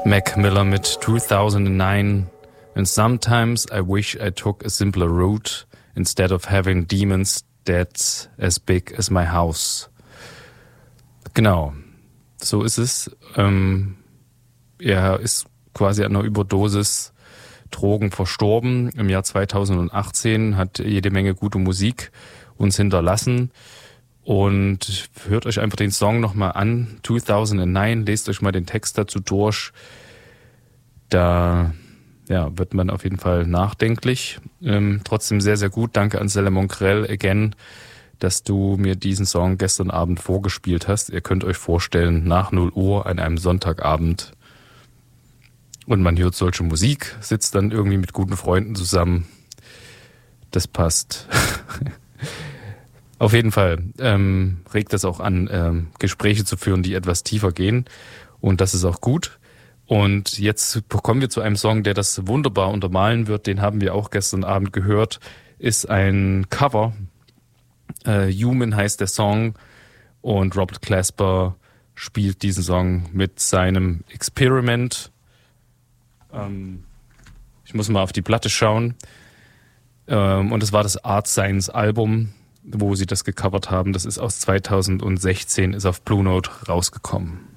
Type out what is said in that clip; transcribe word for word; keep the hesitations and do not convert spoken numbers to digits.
Mac Miller mit two thousand nine. And sometimes I wish I took a simpler route instead of having demons that's as big as my house. Genau, so ist es. Ähm, er ist quasi an einer Überdosis Drogen verstorben im Jahr zweitausendachtzehn, hat jede Menge gute Musik uns hinterlassen. Und hört euch einfach den Song nochmal an, two thousand nine, lest euch mal den Text dazu durch. Da ja, wird man auf jeden Fall nachdenklich. Ähm, trotzdem sehr, sehr gut. Danke an Celle Mongrel again, dass du mir diesen Song gestern Abend vorgespielt hast. Ihr könnt euch vorstellen, nach null Uhr an einem Sonntagabend und man hört solche Musik, sitzt dann irgendwie mit guten Freunden zusammen. Das passt. Auf jeden Fall ähm, regt das auch an, ähm, Gespräche zu führen, die etwas tiefer gehen. Und das ist auch gut. Und jetzt kommen wir zu einem Song, der das wunderbar untermalen wird. Den haben wir auch gestern Abend gehört. Ist ein Cover. Äh, Human heißt der Song. Und Robert Glasper spielt diesen Song mit seinem Experiment. Ähm, ich muss mal auf die Platte schauen. Ähm, und es war das Art Science Album, wo sie das gecovert haben. Das ist aus zweitausendsechzehn, ist auf Blue Note rausgekommen.